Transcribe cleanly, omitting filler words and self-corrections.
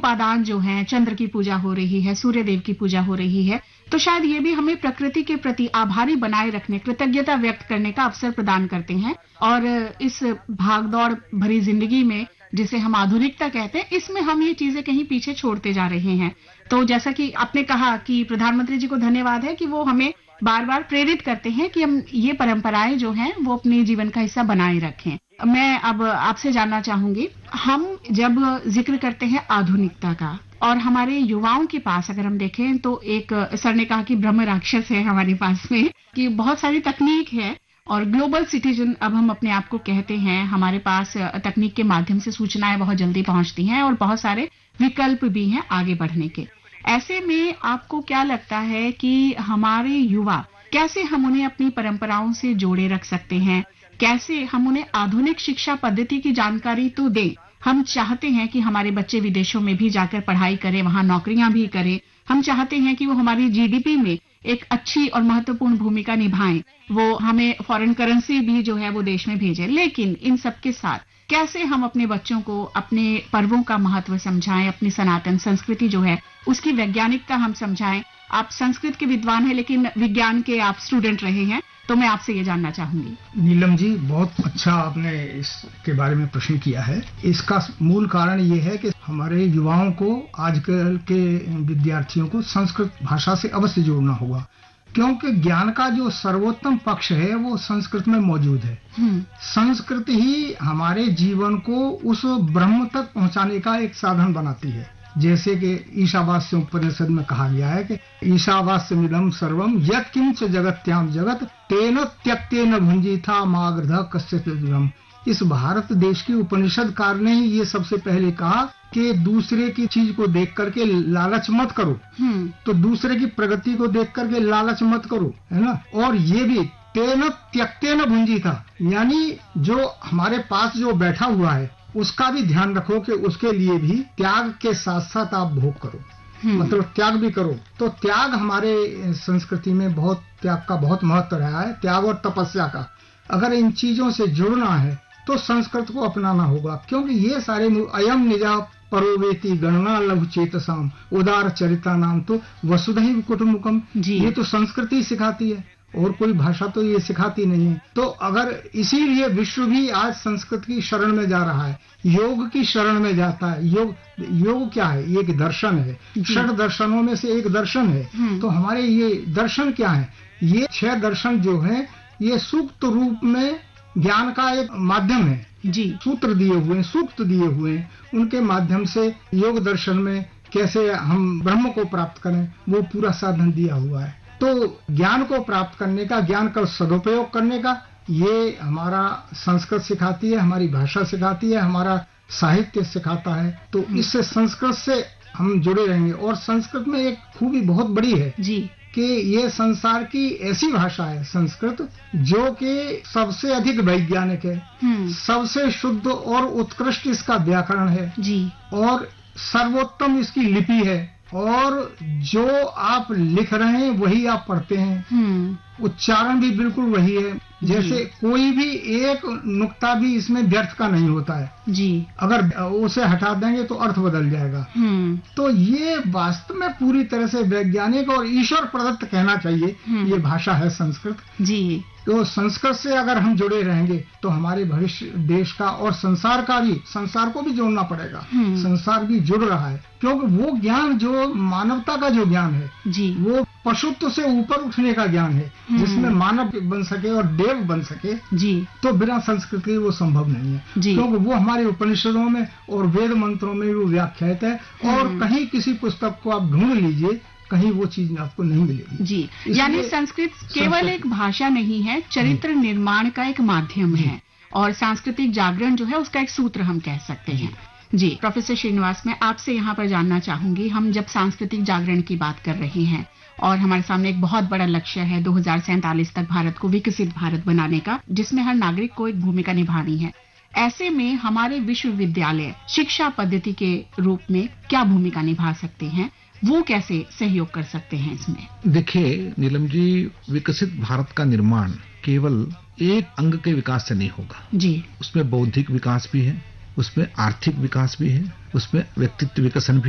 उपादान जो हैं, चंद्र की पूजा हो रही है, सूर्य देव की पूजा हो रही है, तो शायद ये भी हमें प्रकृति के प्रति आभारी बनाए रखने, कृतज्ञता व्यक्त करने का अवसर प्रदान करते हैं। और इस भागदौड़ भरी जिंदगी में, जिसे हम आधुनिकता कहते हैं, इसमें हम ये चीजें कहीं पीछे छोड़ते जा रहे हैं। तो जैसा कि आपने कहा कि प्रधानमंत्री जी को धन्यवाद है कि वो हमें बार बार प्रेरित करते हैं कि हम ये परंपराएं जो हैं वो अपने जीवन का हिस्सा बनाए रखें। मैं अब आपसे जानना चाहूंगी, हम जब जिक्र करते हैं आधुनिकता का और हमारे युवाओं के पास अगर हम देखें तो एक सर ने कहा कि ब्रह्म राक्षस है हमारे पास में, कि बहुत सारी तकनीक है और ग्लोबल सिटीजन अब हम अपने आप को कहते हैं। हमारे पास तकनीक के माध्यम से सूचनाएं बहुत जल्दी पहुंचती हैं और बहुत सारे विकल्प भी हैं आगे बढ़ने के। ऐसे में आपको क्या लगता है कि हमारे युवा कैसे हम उन्हें अपनी परंपराओं से जोड़े रख सकते हैं? कैसे हम उन्हें आधुनिक शिक्षा पद्धति की जानकारी तो दें? हम चाहते हैं कि हमारे बच्चे विदेशों में भी जाकर पढ़ाई करें, वहां नौकरियां भी करें। हम चाहते हैं कि वो हमारी जीडीपी में एक अच्छी और महत्वपूर्ण भूमिका निभाएं, वो हमें फॉरेन करेंसी भी जो है वो देश में भेजें। लेकिन इन सब के साथ कैसे हम अपने बच्चों को अपने पर्वों का महत्व समझाएं, अपनी सनातन संस्कृति जो है उसकी वैज्ञानिकता हम समझाएं? आप संस्कृत के विद्वान हैं लेकिन विज्ञान के आप स्टूडेंट रहे हैं, तो मैं आपसे ये जानना चाहूंगी। नीलम जी, बहुत अच्छा आपने इसके बारे में प्रश्न किया है। इसका मूल कारण ये है कि हमारे युवाओं को, आजकल के विद्यार्थियों को संस्कृत भाषा से अवश्य जोड़ना होगा, क्योंकि ज्ञान का जो सर्वोत्तम पक्ष है वो संस्कृत में मौजूद है। संस्कृत ही हमारे जीवन को उस ब्रह्म तक पहुंचाने का एक साधन बनाती है। जैसे कि ईशावास्य उपनिषद में कहा गया है कि ईशावास्यमिदं सर्वम यत् किंच जगत्याम जगत तेन त्यक्तेन भुंजीथा मागर्ध कस्यचित् दूरम। इस भारत देश की उपनिषदकार ने ही ये सबसे पहले कहा कि दूसरे की चीज को देख करके लालच मत करो। तो दूसरे की प्रगति को देख करके लालच मत करो, है ना। और ये भी तेन त्यक्तेन भुंजीथा, यानी जो हमारे पास जो बैठा हुआ है उसका भी ध्यान रखो कि उसके लिए भी त्याग के साथ साथ आप भोग करो, मतलब त्याग भी करो। तो त्याग हमारे संस्कृति में बहुत, त्याग का बहुत महत्व रहा है, त्याग और तपस्या का। अगर इन चीजों से जुड़ना है तो संस्कृत को अपनाना होगा, क्योंकि ये सारे अयम निजा परोवेति गणना लघु चेतसाम उदार चरिता नाम तो वसुधैव कुटुम्बकम, ये तो संस्कृति सिखाती है और कोई भाषा तो ये सिखाती नहीं है। तो अगर इसीलिए विश्व भी आज संस्कृत की शरण में जा रहा है, योग की शरण में जाता है। योग क्या है? ये एक दर्शन है, 6 दर्शनों में से एक दर्शन है। तो हमारे ये दर्शन क्या है? ये 6 दर्शन जो है ये सूक्त रूप में ज्ञान का एक माध्यम है जी। सूत्र दिए हुए हैं, सूक्त दिए हुए हैं, उनके माध्यम से योग दर्शन में कैसे हम ब्रह्म को प्राप्त करें वो पूरा साधन दिया हुआ है। तो ज्ञान को प्राप्त करने का, ज्ञान का सदुपयोग करने का, ये हमारा संस्कृत सिखाती है, हमारी भाषा सिखाती है, हमारा साहित्य सिखाता है। तो इससे संस्कृत से हम जुड़े रहेंगे। और संस्कृत में एक खूबी बहुत बड़ी है जी, कि ये संसार की ऐसी भाषा है संस्कृत जो कि सबसे अधिक वैज्ञानिक है, सबसे शुद्ध और उत्कृष्ट इसका व्याकरण है जी, और सर्वोत्तम इसकी लिपि है, और जो आप लिख रहे हैं वही आप पढ़ते हैं, उच्चारण भी बिल्कुल वही है। जैसे कोई भी एक नुक्ता भी इसमें व्यर्थ का नहीं होता है जी, अगर उसे हटा देंगे तो अर्थ बदल जाएगा। तो ये वास्तव में पूरी तरह से वैज्ञानिक और ईश्वर प्रदत्त कहना चाहिए ये भाषा है संस्कृत जी। तो संस्कृत से अगर हम जुड़े रहेंगे तो हमारे भविष्य देश का और संसार का भी, संसार को भी जोड़ना पड़ेगा। संसार भी जुड़ रहा है, क्योंकि वो ज्ञान जो मानवता का जो ज्ञान है जी, वो पशुत्व से ऊपर उठने का ज्ञान है, जिसमें मानव बन सके और देव बन सके जी। तो बिना संस्कृत के वो संभव नहीं है, क्योंकि वो हमारे उपनिषदों में और वेद मंत्रों में वो व्याख्यात है। और कहीं किसी पुस्तक को आप ढूंढ लीजिए, कहीं वो चीज आपको नहीं मिलेगी जी। यानी संस्कृत केवल एक भाषा नहीं है, चरित्र निर्माण का एक माध्यम है, और सांस्कृतिक जागरण जो है उसका एक सूत्र हम कह सकते हैं जी। प्रोफेसर श्रीनिवास, मैं आपसे यहाँ पर जानना चाहूंगी, हम जब सांस्कृतिक जागरण की बात कर रहे हैं और हमारे सामने एक बहुत बड़ा लक्ष्य है 2047 तक भारत को विकसित भारत बनाने का, जिसमें हर नागरिक को एक भूमिका निभानी है, ऐसे में हमारे विश्वविद्यालय शिक्षा पद्धति के रूप में क्या भूमिका निभा सकते हैं? वो कैसे सहयोग कर सकते हैं इसमें? देखिए नीलम जी, विकसित भारत का निर्माण केवल एक अंग के विकास से नहीं होगा जी। उसमें बौद्धिक विकास भी है, उसमें आर्थिक विकास भी है, उसमें व्यक्तित्व विकसन भी